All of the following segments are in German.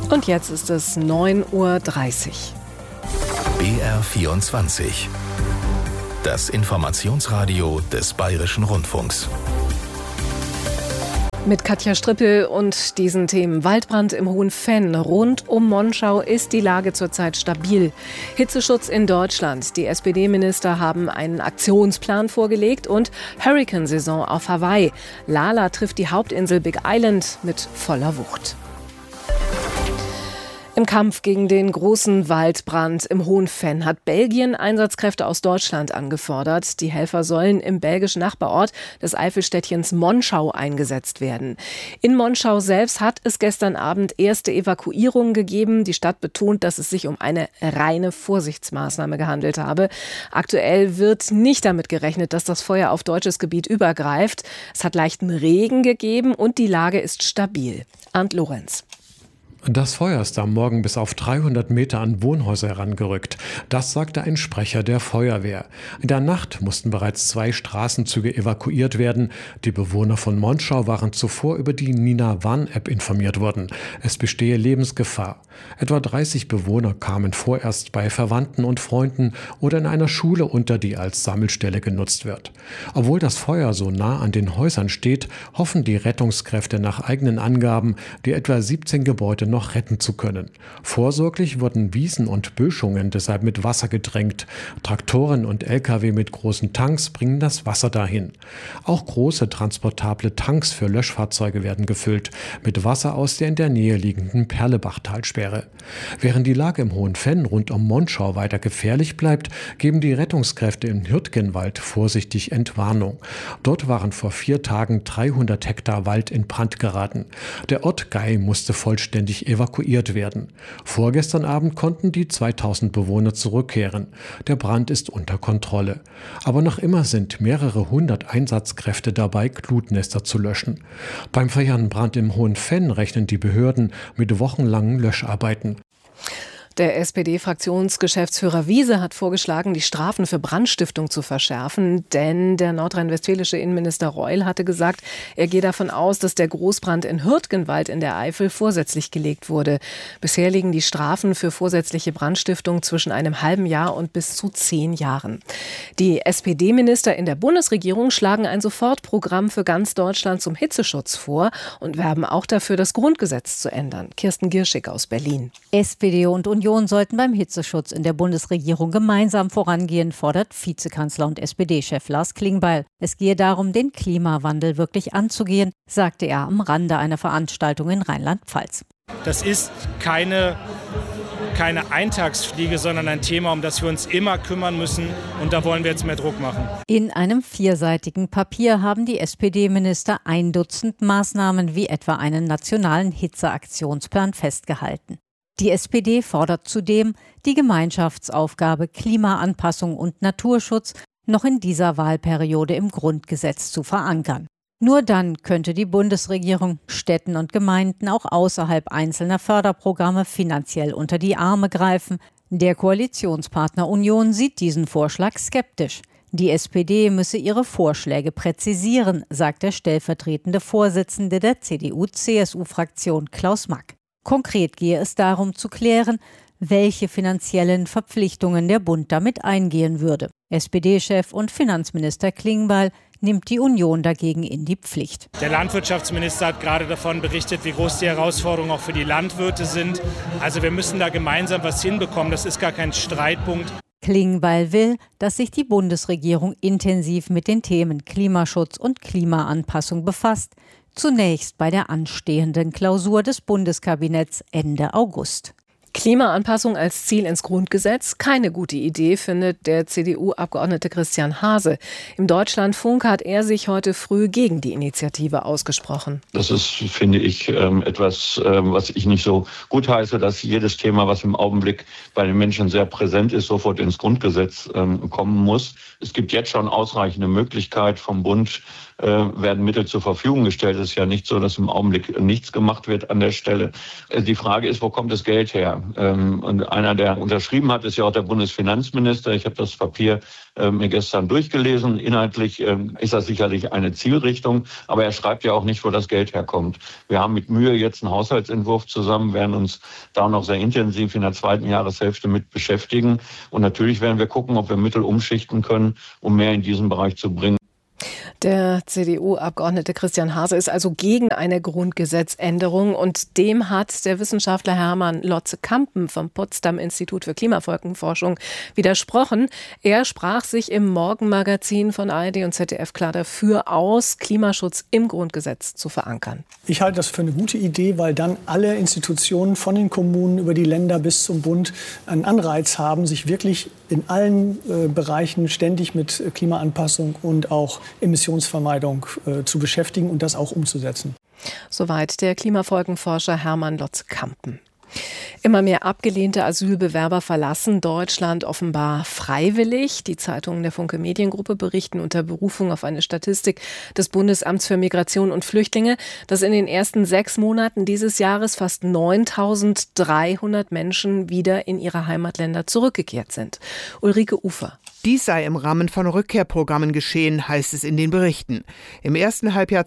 Und jetzt ist es 9:30 Uhr. BR24. Das Informationsradio des Bayerischen Rundfunks. Mit Katja Strippel und diesen Themen. Waldbrand im Hohenfenn. Rund um Monschau ist die Lage zurzeit stabil. Hitzeschutz in Deutschland. Die SPD-Minister haben einen Aktionsplan vorgelegt und Hurrikansaison auf Hawaii. Lala trifft die Hauptinsel Big Island mit voller Wucht. Im Kampf gegen den großen Waldbrand im Hohenfenn hat Belgien Einsatzkräfte aus Deutschland angefordert. Die Helfer sollen im belgischen Nachbarort des Eifelstädtchens Monschau eingesetzt werden. In Monschau selbst hat es gestern Abend erste Evakuierungen gegeben. Die Stadt betont, dass es sich um eine reine Vorsichtsmaßnahme gehandelt habe. Aktuell wird nicht damit gerechnet, dass das Feuer auf deutsches Gebiet übergreift. Es hat leichten Regen gegeben und die Lage ist stabil. Arndt Lorenz. Das Feuer ist am Morgen bis auf 300 Meter an Wohnhäuser herangerückt. Das sagte ein Sprecher der Feuerwehr. In der Nacht mussten bereits 2 Straßenzüge evakuiert werden. Die Bewohner von Monschau waren zuvor über die Nina Warn-App informiert worden. Es bestehe Lebensgefahr. Etwa 30 Bewohner kamen vorerst bei Verwandten und Freunden oder in einer Schule unter, die als Sammelstelle genutzt wird. Obwohl das Feuer so nah an den Häusern steht, hoffen die Rettungskräfte nach eigenen Angaben, die etwa 17 Gebäude noch retten zu können. Vorsorglich wurden Wiesen und Böschungen deshalb mit Wasser gedrängt. Traktoren und Lkw mit großen Tanks bringen das Wasser dahin. Auch große transportable Tanks für Löschfahrzeuge werden gefüllt, mit Wasser aus der in der Nähe liegenden Perlebachtalsperre. Während die Lage im Hohenfenn rund um Monschau weiter gefährlich bleibt, geben die Rettungskräfte in Hürtgenwald vorsichtig Entwarnung. Dort waren vor 4 Tagen 300 Hektar Wald in Brand geraten. Der Ort Gei musste vollständig evakuiert werden. Vorgestern Abend konnten die 2000 Bewohner zurückkehren. Der Brand ist unter Kontrolle. Aber noch immer sind mehrere hundert Einsatzkräfte dabei, Glutnester zu löschen. Beim Feuerbrand im Hohenfenn rechnen die Behörden mit wochenlangen Löscharbeiten. Der SPD-Fraktionsgeschäftsführer Wiese hat vorgeschlagen, die Strafen für Brandstiftung zu verschärfen, denn der nordrhein-westfälische Innenminister Reul hatte gesagt, er gehe davon aus, dass der Großbrand in Hürtgenwald in der Eifel vorsätzlich gelegt wurde. Bisher liegen die Strafen für vorsätzliche Brandstiftung zwischen einem halben Jahr und bis zu 10 Jahren. Die SPD-Minister in der Bundesregierung schlagen ein Sofortprogramm für ganz Deutschland zum Hitzeschutz vor und werben auch dafür, das Grundgesetz zu ändern. Kirsten Gierschig aus Berlin. SPD und Union sollten beim Hitzeschutz in der Bundesregierung gemeinsam vorangehen, fordert Vizekanzler und SPD-Chef Lars Klingbeil. Es gehe darum, den Klimawandel wirklich anzugehen, sagte er am Rande einer Veranstaltung in Rheinland-Pfalz. Das ist keine Eintagsfliege, sondern ein Thema, um das wir uns immer kümmern müssen. Und da wollen wir jetzt mehr Druck machen. In einem 4-seitigen Papier haben die SPD-Minister 1 Dutzend Maßnahmen wie etwa einen nationalen Hitzeaktionsplan festgehalten. Die SPD fordert zudem, die Gemeinschaftsaufgabe Klimaanpassung und Naturschutz noch in dieser Wahlperiode im Grundgesetz zu verankern. Nur dann könnte die Bundesregierung Städten und Gemeinden auch außerhalb einzelner Förderprogramme finanziell unter die Arme greifen. Der Koalitionspartner Union sieht diesen Vorschlag skeptisch. Die SPD müsse ihre Vorschläge präzisieren, sagt der stellvertretende Vorsitzende der CDU-CSU-Fraktion Klaus Mack. Konkret gehe es darum zu klären, welche finanziellen Verpflichtungen der Bund damit eingehen würde. SPD-Chef und Finanzminister Klingbeil nimmt die Union dagegen in die Pflicht. Der Landwirtschaftsminister hat gerade davon berichtet, wie groß die Herausforderungen auch für die Landwirte sind. Also wir müssen da gemeinsam was hinbekommen. Das ist gar kein Streitpunkt. Klingbeil will, dass sich die Bundesregierung intensiv mit den Themen Klimaschutz und Klimaanpassung befasst. Zunächst bei der anstehenden Klausur des Bundeskabinetts Ende August. Klimaanpassung als Ziel ins Grundgesetz? Keine gute Idee, findet der CDU-Abgeordnete Christian Hase. Im Deutschlandfunk hat er sich heute früh gegen die Initiative ausgesprochen. Das ist, finde ich, etwas, was ich nicht so gut heiße, dass jedes Thema, was im Augenblick bei den Menschen sehr präsent ist, sofort ins Grundgesetz kommen muss. Es gibt jetzt schon ausreichende Möglichkeit vom Bund, werden Mittel zur Verfügung gestellt. Es ist ja nicht so, dass im Augenblick nichts gemacht wird an der Stelle. Die Frage ist, wo kommt das Geld her? Und einer, der unterschrieben hat, ist ja auch der Bundesfinanzminister. Ich habe das Papier mir gestern durchgelesen. Inhaltlich ist das sicherlich eine Zielrichtung, aber er schreibt ja auch nicht, wo das Geld herkommt. Wir haben mit Mühe jetzt einen Haushaltsentwurf zusammen, werden uns da noch sehr intensiv in der zweiten Jahreshälfte mit beschäftigen. Und natürlich werden wir gucken, ob wir Mittel umschichten können, um mehr in diesen Bereich zu bringen. Der CDU-Abgeordnete Christian Hase ist also gegen eine Grundgesetzänderung und dem hat der Wissenschaftler Hermann Lotze-Kampen vom Potsdam-Institut für Klimafolgenforschung widersprochen. Er sprach sich im Morgenmagazin von ARD und ZDF klar dafür aus, Klimaschutz im Grundgesetz zu verankern. Ich halte das für eine gute Idee, weil dann alle Institutionen von den Kommunen über die Länder bis zum Bund einen Anreiz haben, sich wirklich in allen Bereichen ständig mit Klimaanpassung und auch Emissionsvermeidung zu beschäftigen und das auch umzusetzen. Soweit der Klimafolgenforscher Hermann Lotze-Kampen. Immer mehr abgelehnte Asylbewerber verlassen Deutschland offenbar freiwillig. Die Zeitungen der Funke Mediengruppe berichten unter Berufung auf eine Statistik des Bundesamts für Migration und Flüchtlinge, dass in den ersten 6 Monaten dieses Jahres fast 9.300 Menschen wieder in ihre Heimatländer zurückgekehrt sind. Ulrike Ufer. Dies sei im Rahmen von Rückkehrprogrammen geschehen, heißt es in den Berichten. Im ersten Halbjahr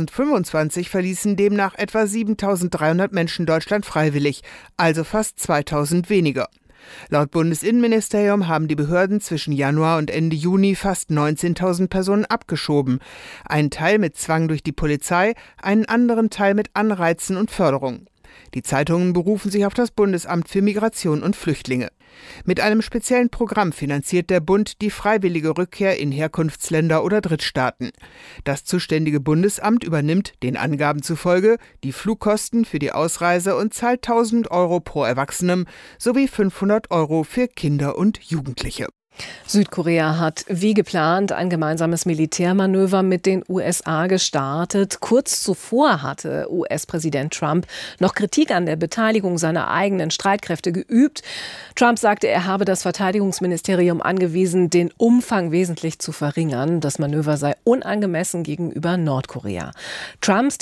2025 verließen demnach etwa 7.300 Menschen Deutschland freiwillig, also fast 2.000 weniger. Laut Bundesinnenministerium haben die Behörden zwischen Januar und Ende Juni fast 19.000 Personen abgeschoben. Einen Teil mit Zwang durch die Polizei, einen anderen Teil mit Anreizen und Förderung. Die Zeitungen berufen sich auf das Bundesamt für Migration und Flüchtlinge. Mit einem speziellen Programm finanziert der Bund die freiwillige Rückkehr in Herkunftsländer oder Drittstaaten. Das zuständige Bundesamt übernimmt, den Angaben zufolge, die Flugkosten für die Ausreise und zahlt 1.000 € pro Erwachsenem sowie 500 € für Kinder und Jugendliche. Südkorea hat wie geplant ein gemeinsames Militärmanöver mit den USA gestartet. Kurz zuvor hatte US-Präsident Trump noch Kritik an der Beteiligung seiner eigenen Streitkräfte geübt. Trump sagte, er habe das Verteidigungsministerium angewiesen, den Umfang wesentlich zu verringern. Das Manöver sei unangemessen gegenüber Nordkorea. Trumps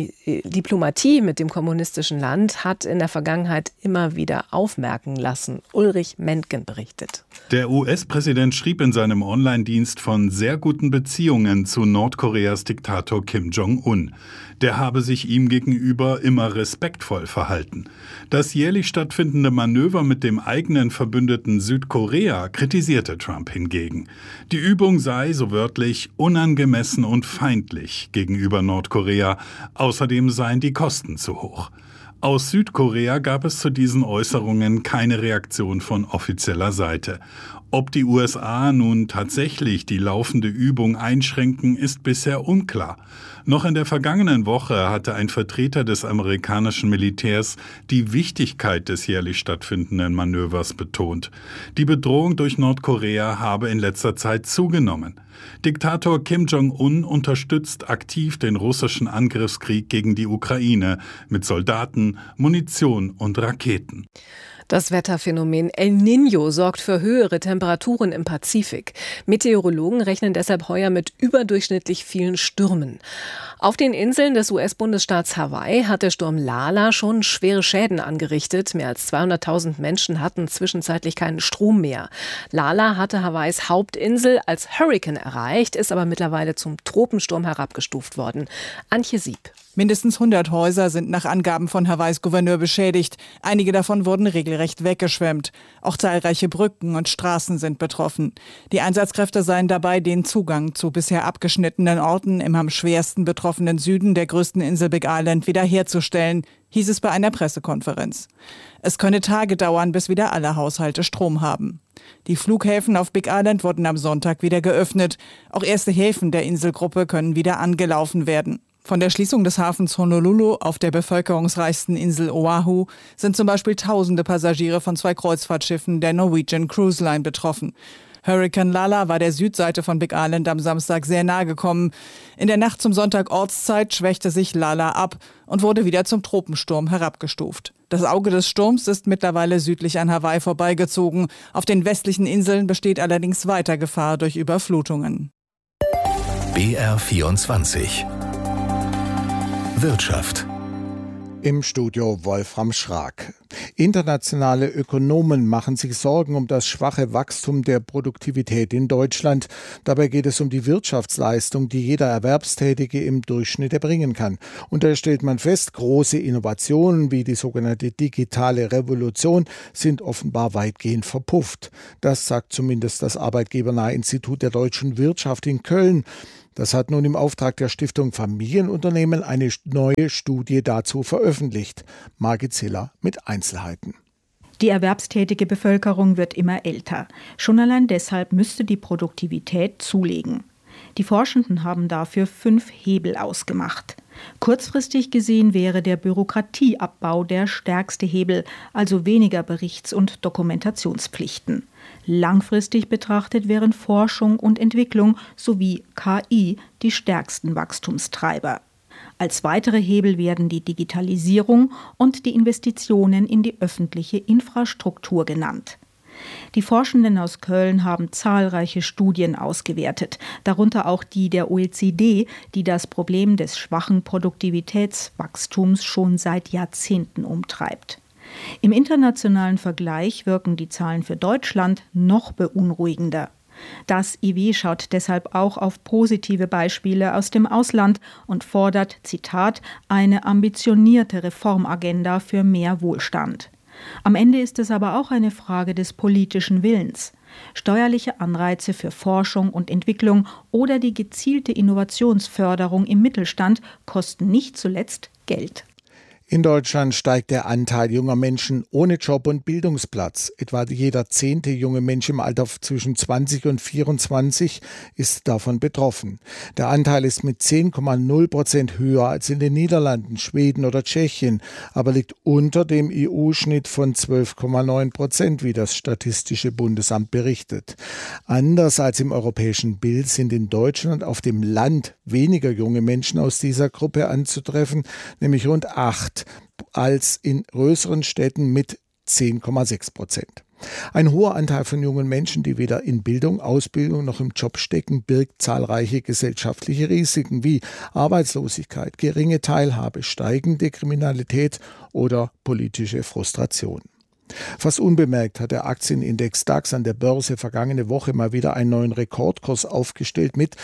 Diplomatie mit dem kommunistischen Land hat in der Vergangenheit immer wieder aufmerken lassen. Ulrich Mentgen berichtet. Der US-Präsident schrieb in seinem Online-Dienst von sehr guten Beziehungen zu Nordkoreas Diktator Kim Jong-un. Der habe sich ihm gegenüber immer respektvoll verhalten. Das jährlich stattfindende Manöver mit dem eigenen Verbündeten Südkorea kritisierte Trump hingegen. Die Übung sei, so wörtlich, unangemessen und feindlich gegenüber Nordkorea. Außerdem seien die Kosten zu hoch. Aus Südkorea gab es zu diesen Äußerungen keine Reaktion von offizieller Seite. Ob die USA nun tatsächlich die laufende Übung einschränken, ist bisher unklar. Noch in der vergangenen Woche hatte ein Vertreter des amerikanischen Militärs die Wichtigkeit des jährlich stattfindenden Manövers betont. Die Bedrohung durch Nordkorea habe in letzter Zeit zugenommen. Diktator Kim Jong-un unterstützt aktiv den russischen Angriffskrieg gegen die Ukraine mit Soldaten, Munition und Raketen. Das Wetterphänomen El Niño sorgt für höhere Temperaturen im Pazifik. Meteorologen rechnen deshalb heuer mit überdurchschnittlich vielen Stürmen. Auf den Inseln des US-Bundesstaats Hawaii hat der Sturm Lala schon schwere Schäden angerichtet. Mehr als 200.000 Menschen hatten zwischenzeitlich keinen Strom mehr. Lala hatte Hawaiis Hauptinsel als Hurrikan erreicht, ist aber mittlerweile zum Tropensturm herabgestuft worden. Antje Sieb. Mindestens 100 Häuser sind nach Angaben von Hawaiis Gouverneur beschädigt. Einige davon wurden regelrecht weggeschwemmt. Auch zahlreiche Brücken und Straßen sind betroffen. Die Einsatzkräfte seien dabei, den Zugang zu bisher abgeschnittenen Orten im am schwersten betroffenen Süden der größten Insel Big Island wiederherzustellen, hieß es bei einer Pressekonferenz. Es könne Tage dauern, bis wieder alle Haushalte Strom haben. Die Flughäfen auf Big Island wurden am Sonntag wieder geöffnet. Auch erste Häfen der Inselgruppe können wieder angelaufen werden. Von der Schließung des Hafens Honolulu auf der bevölkerungsreichsten Insel Oahu sind zum Beispiel tausende Passagiere von 2 Kreuzfahrtschiffen der Norwegian Cruise Line betroffen. Hurrikan Lala war der Südseite von Big Island am Samstag sehr nahe gekommen. In der Nacht zum Sonntag Ortszeit schwächte sich Lala ab und wurde wieder zum Tropensturm herabgestuft. Das Auge des Sturms ist mittlerweile südlich an Hawaii vorbeigezogen. Auf den westlichen Inseln besteht allerdings weiter Gefahr durch Überflutungen. BR24 Wirtschaft. Im Studio Wolfram Schrag. Internationale Ökonomen machen sich Sorgen um das schwache Wachstum der Produktivität in Deutschland. Dabei geht es um die Wirtschaftsleistung, die jeder Erwerbstätige im Durchschnitt erbringen kann. Und da stellt man fest, große Innovationen wie die sogenannte digitale Revolution sind offenbar weitgehend verpufft. Das sagt zumindest das arbeitgebernahe Institut der deutschen Wirtschaft in Köln. Das hat nun im Auftrag der Stiftung Familienunternehmen eine neue Studie dazu veröffentlicht. Margit Ziller mit Einzelheiten. Die erwerbstätige Bevölkerung wird immer älter. Schon allein deshalb müsste die Produktivität zulegen. Die Forschenden haben dafür 5 Hebel ausgemacht. Kurzfristig gesehen wäre der Bürokratieabbau der stärkste Hebel, also weniger Berichts- und Dokumentationspflichten. Langfristig betrachtet wären Forschung und Entwicklung sowie KI die stärksten Wachstumstreiber. Als weitere Hebel werden die Digitalisierung und die Investitionen in die öffentliche Infrastruktur genannt. Die Forschenden aus Köln haben zahlreiche Studien ausgewertet, darunter auch die der OECD, die das Problem des schwachen Produktivitätswachstums schon seit Jahrzehnten umtreibt. Im internationalen Vergleich wirken die Zahlen für Deutschland noch beunruhigender. Das IW schaut deshalb auch auf positive Beispiele aus dem Ausland und fordert, Zitat, eine ambitionierte Reformagenda für mehr Wohlstand. Am Ende ist es aber auch eine Frage des politischen Willens. Steuerliche Anreize für Forschung und Entwicklung oder die gezielte Innovationsförderung im Mittelstand kosten nicht zuletzt Geld. In Deutschland steigt der Anteil junger Menschen ohne Job und Bildungsplatz. Etwa jeder 10. junge Mensch im Alter zwischen 20 und 24 ist davon betroffen. Der Anteil ist mit 10,0% höher als in den Niederlanden, Schweden oder Tschechien, aber liegt unter dem EU-Schnitt von 12,9%, wie das Statistische Bundesamt berichtet. Anders als im europäischen Bild sind in Deutschland auf dem Land weniger junge Menschen aus dieser Gruppe anzutreffen, nämlich rund 8 als in größeren Städten mit 10,6%. Ein hoher Anteil von jungen Menschen, die weder in Bildung, Ausbildung noch im Job stecken, birgt zahlreiche gesellschaftliche Risiken wie Arbeitslosigkeit, geringe Teilhabe, steigende Kriminalität oder politische Frustration. Fast unbemerkt hat der Aktienindex DAX an der Börse vergangene Woche mal wieder einen neuen Rekordkurs aufgestellt mit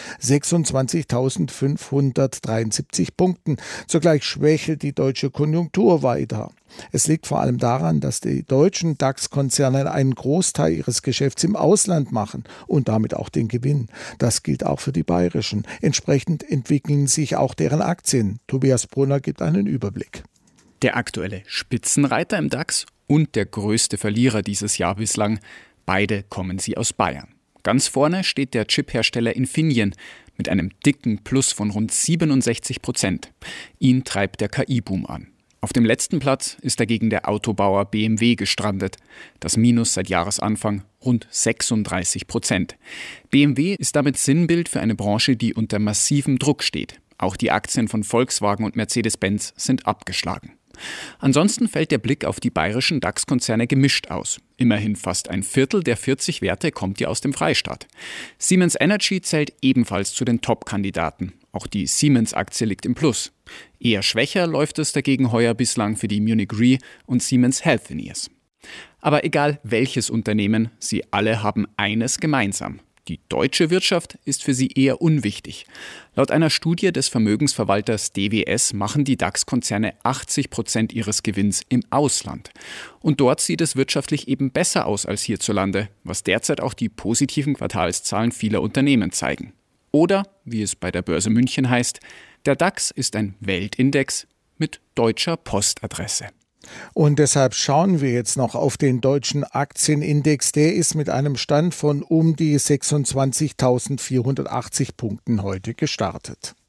26.573 Punkten. Zugleich schwächelt die deutsche Konjunktur weiter. Es liegt vor allem daran, dass die deutschen DAX-Konzerne einen Großteil ihres Geschäfts im Ausland machen und damit auch den Gewinn. Das gilt auch für die bayerischen. Entsprechend entwickeln sich auch deren Aktien. Tobias Brunner gibt einen Überblick. Der aktuelle Spitzenreiter im DAX und der größte Verlierer dieses Jahr bislang. Beide kommen sie aus Bayern. Ganz vorne steht der Chiphersteller Infineon mit einem dicken Plus von rund 67%. Ihn treibt der KI-Boom an. Auf dem letzten Platz ist dagegen der Autobauer BMW gestrandet. Das Minus seit Jahresanfang rund 36%. BMW ist damit Sinnbild für eine Branche, die unter massivem Druck steht. Auch die Aktien von Volkswagen und Mercedes-Benz sind abgeschlagen. Ansonsten fällt der Blick auf die bayerischen DAX-Konzerne gemischt aus. Immerhin fast ein Viertel der 40 Werte kommt ja aus dem Freistaat. Siemens Energy zählt ebenfalls zu den Top-Kandidaten. Auch die Siemens-Aktie liegt im Plus. Eher schwächer läuft es dagegen heuer bislang für die Munich Re und Siemens Healthineers. Aber egal welches Unternehmen, sie alle haben eines gemeinsam. Die deutsche Wirtschaft ist für sie eher unwichtig. Laut einer Studie des Vermögensverwalters DWS machen die DAX-Konzerne 80% ihres Gewinns im Ausland. Und dort sieht es wirtschaftlich eben besser aus als hierzulande, was derzeit auch die positiven Quartalszahlen vieler Unternehmen zeigen. Oder, wie es bei der Börse München heißt, der DAX ist ein Weltindex mit deutscher Postadresse. Und deshalb schauen wir jetzt noch auf den deutschen Aktienindex. Der ist mit einem Stand von um die 26.480 Punkten heute gestartet.